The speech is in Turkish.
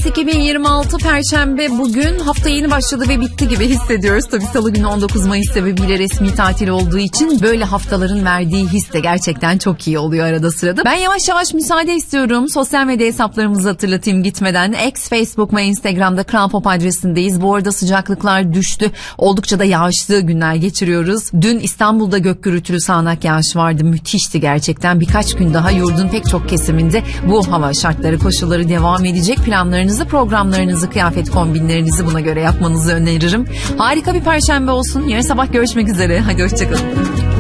Mayıs 2026 Perşembe bugün. Hafta yeni başladı ve bitti gibi hissediyoruz. Tabii Salı günü 19 Mayıs sebebiyle resmi tatil olduğu için böyle haftaların verdiği his de gerçekten çok iyi oluyor arada sırada. Ben yavaş yavaş müsaade istiyorum. Sosyal medya hesaplarımızı hatırlatayım gitmeden. X, Facebook ve Instagram'da Kral Pop adresindeyiz. Bu arada sıcaklıklar düştü. Oldukça da yağışlı günler geçiriyoruz. Dün İstanbul'da gök gürültülü sağanak yağış vardı. Müthişti gerçekten. Birkaç gün daha yurdun pek çok kesiminde bu hava şartları, koşulları devam edecek. Planlarınızı, programlarınızı, kıyafet kombinlerinizi buna göre yapmanızı öneririm. Harika bir perşembe olsun. Yarın sabah görüşmek üzere. Hadi hoşçakalın.